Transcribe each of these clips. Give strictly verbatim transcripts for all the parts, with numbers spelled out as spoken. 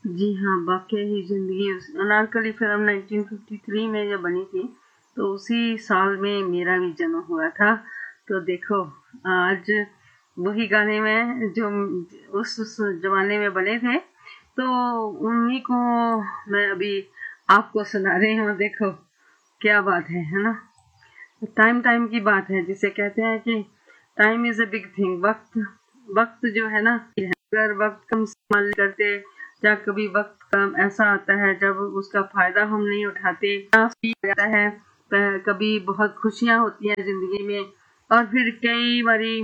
जी हाँ, वाक़ई ही ज़िंदगी उस Anarkali film nineteen fifty three में जब बनी थी, तो उसी साल में मेरा भी जन्म हुआ था। तो देखो, आज वही गाने में जो उस उस ज़माने में बने थे, तो उन्हीं को मैं अभी आपको सुना रही हूँ। देखो, क्या बात है, है ना? टाइम टाइम की बात है, जिसे कहते हैं कि time is a big thing. वक़्त वक़्त जो है ना, अगर वक़्त कम इस्तेमाल करते या कभी वक़्त कम ऐसा आता है जब उसका फ़ायदा हम नहीं उठाते, जाता है, कभी बहुत खुशियाँ होती हैं ज़िंदगी में और फिर कई बारी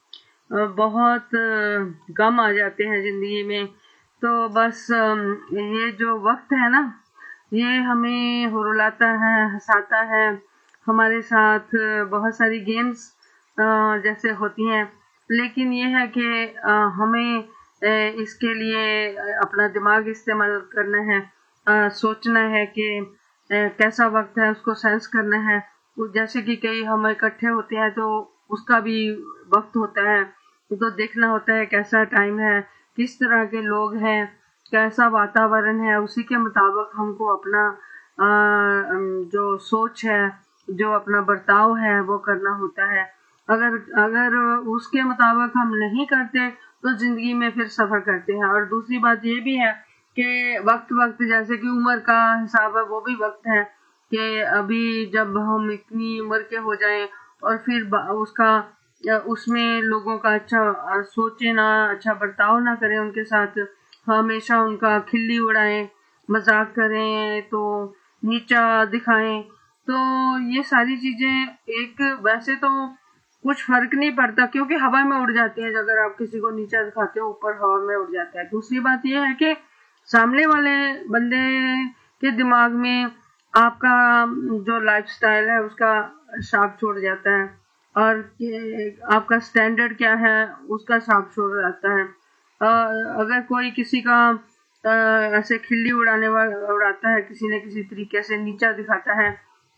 बहुत गम आ जाते हैं ज़िंदगी में। तो बस ये जो वक़्त है ना, ये हमें रुलाता है, हँसाता है। हमारे साथ बहुत सारी गेम्स जैसे होती हैं, लेकिन ये है कि हमें इसके लिए अपना दिमाग इस्तेमाल करना है, सोचना है कि कैसा वक्त है, उसको सेंस करना है। जैसे कि कई हम इकट्ठे होते हैं तो उसका भी वक्त होता है, तो देखना होता है कैसा टाइम है, किस तरह के लोग हैं, कैसा वातावरण है, उसी के मुताबिक हमको अपना आ, जो सोच है, जो अपना बर्ताव है, वो करना होता है। अगर अगर उसके मुताबिक हम नहीं करते तो जिंदगी में फिर सफर करते हैं। और दूसरी बात ये भी है कि वक्त वक्त जैसे कि उम्र का हिसाब है, वो भी वक्त है कि अभी जब हम इतनी उम्र के हो जाएं और फिर उसका उसमें लोगों का अच्छा सोचे ना, अच्छा बर्ताव ना करें उनके साथ, हमेशा उनका खिल्ली उड़ाएं, मजाक करें, तो नीचा दिखाएं, तो ये सारी चीजें एक वैसे तो कुछ फर्क नहीं पड़ता क्योंकि हवा में उड़ जाती है। अगर आप किसी को नीचा दिखाते हो, ऊपर हवा में उड़ जाता है। दूसरी बात यह है कि सामने वाले बंदे के दिमाग में आपका जो लाइफस्टाइल है उसका छाप छोड़ जाता है और आपका स्टैंडर्ड क्या है उसका छाप छोड़ जाता है। अगर कोई किसी का ऐसे खिल्ली उड़ाने वाला उड़ाता है, किसी न किसी तरीके से नीचा दिखाता है,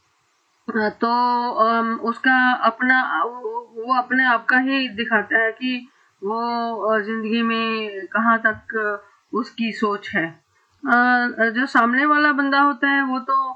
तो उसका अपना वो अपने आप का ही दिखाता है कि वो जिंदगी में कहाँ तक उसकी सोच है। जो सामने वाला बंदा होता है वो तो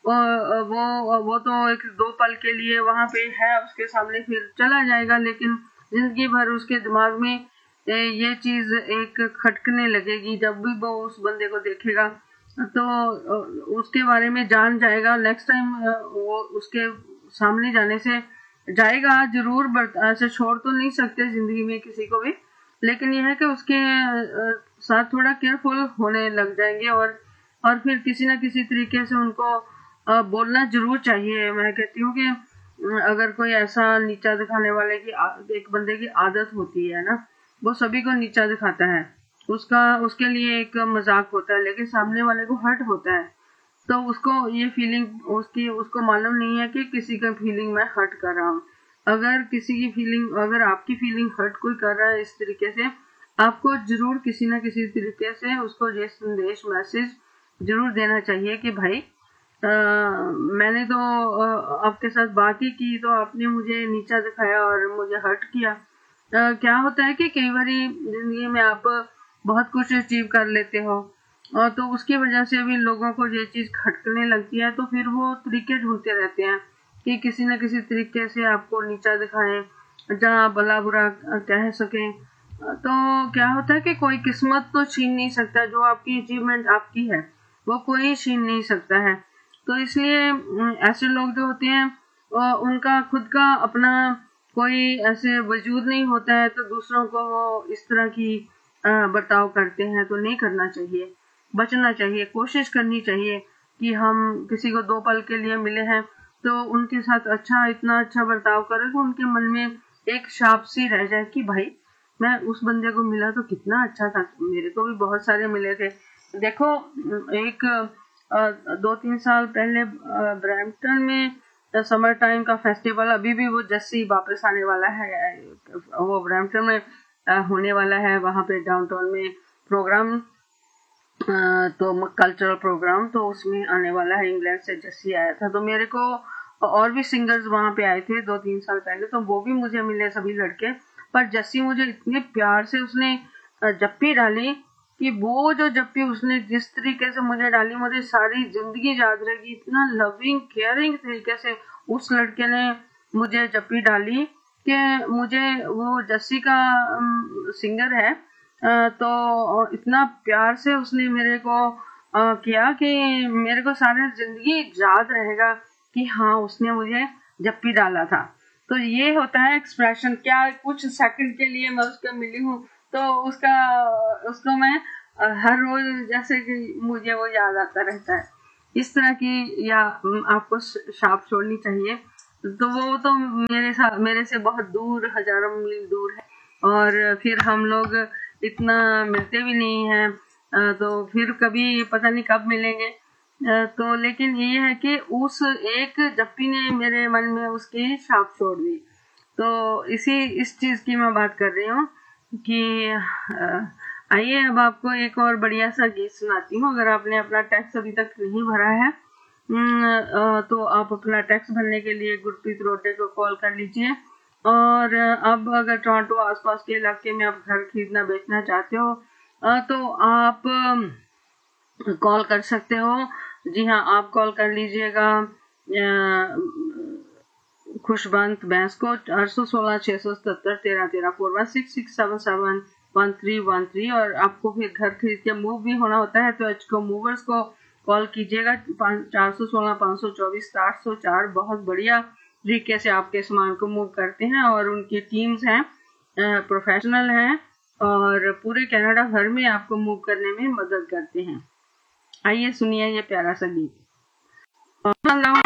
वो वो तो एक दो पल के लिए वहां पे है, उसके सामने फिर चला जाएगा, लेकिन जिंदगी भर उसके दिमाग में ये चीज एक खटकने लगेगी। जब भी वो उस बंदे को देखेगा तो उसके बारे में जान जाएगा। नेक्स्ट टाइम वो उसके सामने जाने से जाएगा जरूर, बट ऐसे छोड़ तो नहीं सकते जिंदगी में किसी को भी, लेकिन यह है कि उसके साथ थोड़ा केयरफुल होने लग जाएंगे और और फिर किसी न किसी तरीके से उनको बोलना जरूर चाहिए। मैं कहती हूँ कि अगर कोई ऐसा नीचा दिखाने वाले की एक बंदे की आदत होती है ना, वो सभी को नीचा दिखाता है, उसका उसके लिए एक मजाक होता है, लेकिन सामने वाले को हर्ट होता है, तो उसको ये फीलिंग उसकी उसको मालूम नहीं है कि किसी का फीलिंग मैं हर्ट कर रहा हूँ। अगर किसी की फीलिंग अगर आपकी फीलिंग हर्ट कोई कर रहा है इस तरीके से, आपको जरूर किसी न किसी तरीके से उसको ये संदेश मैसेज जरूर देना चाहिए कि भाई आ, मैंने तो आ, आपके साथ बात ही की तो आपने मुझे नीचा दिखाया और मुझे हर्ट किया। आ, क्या होता है कि कई बार जिंदगी में आप बहुत कुछ अचीव कर लेते हो और तो उसकी वजह से भी लोगों को ये चीज खटकने लगती है, तो फिर वो तरीके ढूंढते रहते हैं कि किसी न किसी तरीके से आपको नीचा दिखाएं, जहाँ भला बुरा कह सकें। तो क्या होता है कि कोई किस्मत तो छीन नहीं सकता, जो आपकी अचीवमेंट आपकी है वो कोई छीन नहीं सकता है। तो इसलिए ऐसे लोग जो होते हैं उनका खुद का अपना कोई ऐसे वजूद नहीं होता है, तो दूसरों को वो इस तरह की बर्ताव करते हैं। तो नहीं करना चाहिए, बचना चाहिए, कोशिश करनी चाहिए कि हम किसी को दो पल के लिए मिले हैं तो उनके साथ अच्छा इतना अच्छा बर्ताव करें कि उनके मन में एक छाप सी रह जाए कि भाई मैं उस बंदे को मिला तो कितना अच्छा था। मेरे को भी बहुत सारे मिले थे। देखो, एक दो तीन साल पहले ब्रैम्पटन में समर टाइम का फेस्टिवल, अभी भी वो जस्सी वापस आने वाला है, वो ब्रैम्पटन में होने वाला है, वहां पे डाउनटाउन में प्रोग्राम, तो कल्चरल प्रोग्राम, तो उसमें आने वाला है। इंग्लैंड से जस्सी आया था, तो मेरे को और भी सिंगर्स वहां पे आए थे दो तीन साल पहले, तो वो भी मुझे मिले सभी लड़के। पर जस्सी मुझे इतने प्यार से उसने जप्पी डाली कि वो जो जप्पी उसने जिस तरीके से मुझे डाली, मुझे सारी जिंदगी याद रहेगी। इतना लविंग केयरिंग तरीके से उस लड़के ने मुझे जप्पी डाली कि मुझे, वो जस्सी का सिंगर है, तो इतना प्यार से उसने मेरे को किया कि मेरे को सारी जिंदगी याद रहेगा कि हाँ उसने मुझे जप्पी डाला था। तो ये होता है एक्सप्रेशन। क्या कुछ सेकंड के लिए मैं उसको मिली हूँ तो उसका उसको मैं हर रोज जैसे कि मुझे वो याद आता रहता है। इस तरह की या आपको छाप छोड़नी चाहिए। तो वो तो मेरे साथ मेरे से बहुत दूर, हजारों मील दूर है, और फिर हम लोग इतना मिलते भी नहीं हैं, तो फिर कभी पता नहीं कब मिलेंगे। तो लेकिन ये है कि उस एक जप्पी ने मेरे मन में उसकी छाप छोड़ दी। तो इसी इस चीज की मैं बात कर रही हूँ कि आइए अब आपको एक और बढ़िया सा गीत सुनाती हूँ। अगर आपने अपना टैक्स अभी तक नहीं भरा है तो आप अपना टैक्स भरने के लिए गुरप्रीत रोटे को कॉल कर लीजिए। और अब अगर टोरंटो आसपास के इलाके में आप घर खरीदना बेचना चाहते हो तो आप कॉल कर सकते हो। जी हाँ, आप कॉल कर लीजिएगा खुशबंत बैंस को आठ सौ सोलह छह सौ सतहत्तर तेरह तेरह four one six six seven seven one three one three. और आपको फिर घर खरीद के मूव भी होना होता है तो एचको मूवर्स को कॉल कीजिएगा चार सौ सोलह पाँच सौ चौबीस आठ सौ चार। बहुत बढ़िया तरीके से आपके सामान को मूव करते हैं और उनकी टीम्स हैं, प्रोफेशनल हैं और पूरे कनाडा भर में आपको मूव करने में मदद करते हैं। आइए सुनिए ये प्यारा सा गीत।